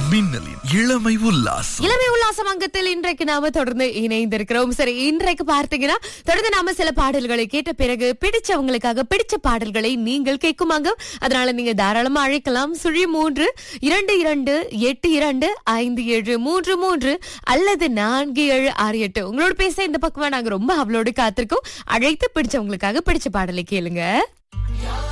மின்னலின் இளமை உல்லாசம். இளமை உல்லாசம் அங்கத்தில் இன்றைக்கு நாம தொடர்ந்து இணைந்திருக்கிறோம். சரி, இன்றைக்கு பார்த்தீங்கன்னா தொடர்ந்து நாம சில பாடல்களை கேட்ட பிறகு பிடிச்சவங்களுக்காக பிடிச்ச பாடல்களை நீங்கள் கேட்குமாங்க. அதனால நீங்க தாராளமா அழைக்கலாம். 0328257333 அல்லது 4768. உங்களோட பேச இந்த பக்கமா நாங்க ரொம்ப அவளோடு காத்திருக்கோம். அழைத்து பிடிச்சவங்களுக்காக பிடிச்ச பாடலை கேளுங்க.